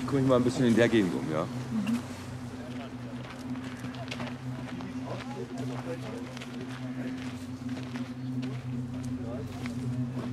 kümmere ich mal ein bisschen in der Gegend um, ja?